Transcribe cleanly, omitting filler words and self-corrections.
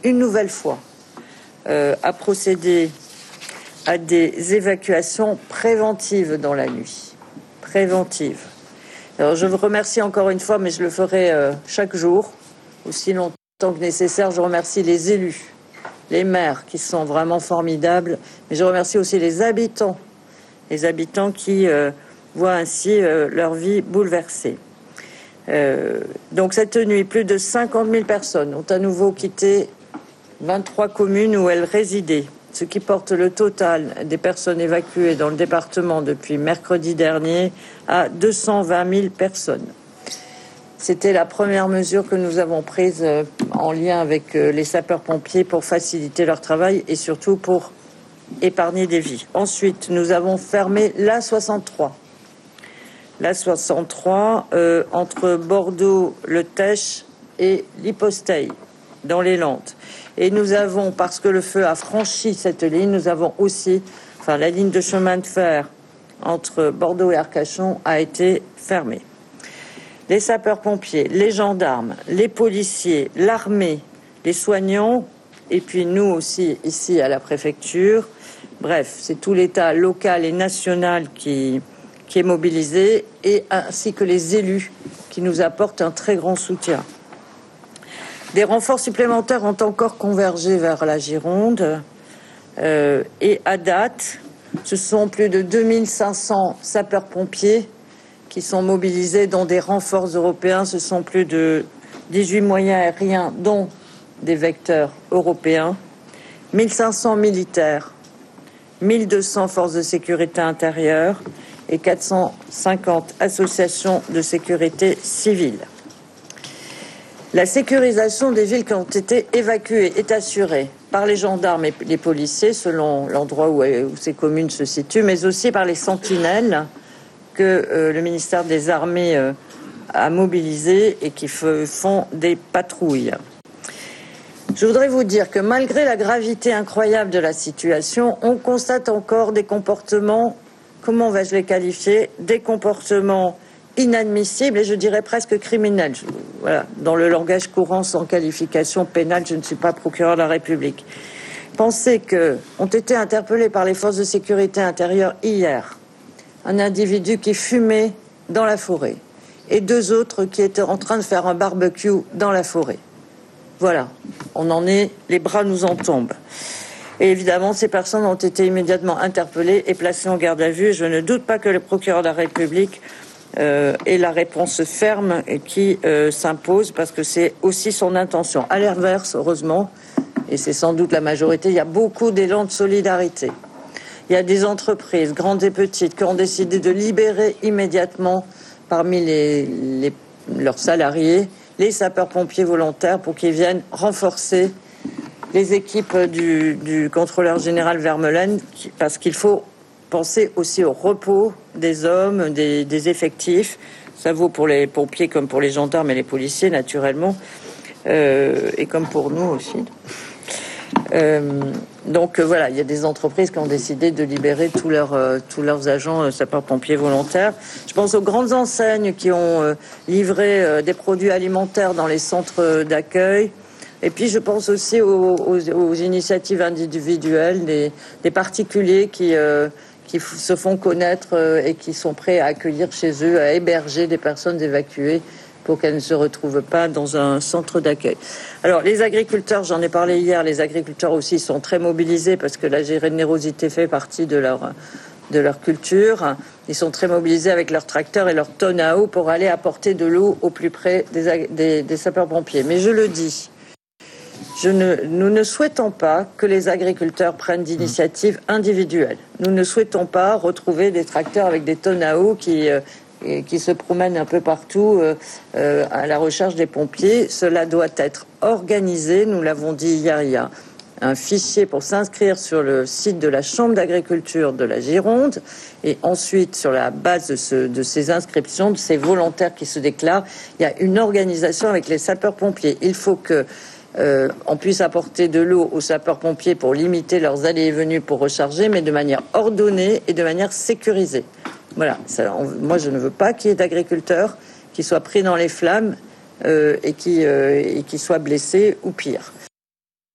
une nouvelle fois à procéder à des évacuations préventives dans la nuit. Préventives. Alors je vous remercie encore une fois, mais je le ferai chaque jour, aussi longtemps que nécessaire. Je remercie les élus, les maires qui sont vraiment formidables, mais je remercie aussi les habitants qui voient ainsi leur vie bouleversée. Donc cette nuit, plus de 50 000 personnes ont à nouveau quitté 23 communes où elles résidaient, ce qui porte le total des personnes évacuées dans le département depuis mercredi dernier à 220 000 personnes. C'était la première mesure que nous avons prise en lien avec les sapeurs-pompiers pour faciliter leur travail et surtout pour épargner des vies. Ensuite, nous avons fermé l'A63. L'A63 entre Bordeaux, Le Tech et l'Hyposteille, dans les Landes. Et nous avons, parce que le feu a franchi cette ligne, nous avons aussi, la ligne de chemin de fer entre Bordeaux et Arcachon a été fermée. Les sapeurs-pompiers, les gendarmes, les policiers, l'armée, les soignants, et puis nous aussi ici à la préfecture. Bref, c'est tout l'État local et national qui est mobilisé, et ainsi que les élus qui nous apportent un très grand soutien. Des renforts supplémentaires ont encore convergé vers la Gironde et à date, ce sont plus de 2500 sapeurs-pompiers qui sont mobilisés, dont des renforts européens. Ce sont plus de 18 moyens aériens, dont des vecteurs européens, 1500 militaires, 1200 forces de sécurité intérieure et 450 associations de sécurité civile. La sécurisation des villes qui ont été évacuées est assurée par les gendarmes et les policiers selon l'endroit où ces communes se situent, mais aussi par les sentinelles que le ministère des Armées a mobilisées et qui font des patrouilles. Je voudrais vous dire que malgré la gravité incroyable de la situation, on constate encore des comportements, comment vais-je les qualifier, des comportements inadmissibles et je dirais presque criminels. Voilà, dans le langage courant sans qualification pénale, je ne suis pas procureur de la République. Pensez qu'ont été interpellés par les forces de sécurité intérieure hier un individu qui fumait dans la forêt et deux autres qui étaient en train de faire un barbecue dans la forêt. Voilà, on en est, les bras nous en tombent. Et évidemment, ces personnes ont été immédiatement interpellées et placées en garde à vue. Je ne doute pas que le procureur de la République ait la réponse ferme qui s'impose, parce que c'est aussi son intention. À l'inverse, heureusement, et c'est sans doute la majorité, il y a beaucoup d'élan de solidarité. Il y a des entreprises, grandes et petites, qui ont décidé de libérer immédiatement parmi leurs salariés les sapeurs-pompiers volontaires pour qu'ils viennent renforcer les équipes du contrôleur général Vermeulen, parce qu'il faut penser aussi au repos des hommes, des effectifs. Ça vaut pour les pompiers comme pour les gendarmes et les policiers, naturellement, et comme pour nous aussi. Donc voilà, il y a des entreprises qui ont décidé de libérer tous leurs agents sapeurs-pompiers volontaires. Je pense aux grandes enseignes qui ont livré des produits alimentaires dans les centres d'accueil. Et puis je pense aussi aux initiatives individuelles des particuliers qui se font connaître et qui sont prêts à accueillir chez eux, à héberger des personnes évacuées pour qu'elles ne se retrouvent pas dans un centre d'accueil. Alors, les agriculteurs, j'en ai parlé hier, les agriculteurs aussi sont très mobilisés parce que la générosité fait partie de leur culture. Ils sont très mobilisés avec leurs tracteurs et leurs tonnes à eau pour aller apporter de l'eau au plus près des sapeurs-pompiers. Mais je le dis, nous ne souhaitons pas que les agriculteurs prennent d'initiatives individuelles. Nous ne souhaitons pas retrouver des tracteurs avec des tonnes à eau qui se promènent un peu partout à la recherche des pompiers. Cela doit être organisé. Nous l'avons dit hier, il y a un fichier pour s'inscrire sur le site de la Chambre d'agriculture de la Gironde. Et ensuite, sur la base de ces inscriptions, de ces volontaires qui se déclarent, il y a une organisation avec les sapeurs-pompiers. Il faut on puisse apporter de l'eau aux sapeurs-pompiers pour limiter leurs allées et venues pour recharger, mais de manière ordonnée et de manière sécurisée. Voilà, moi je ne veux pas qu'il y ait d'agriculteurs qui soient pris dans les flammes et qui soient blessés ou pire.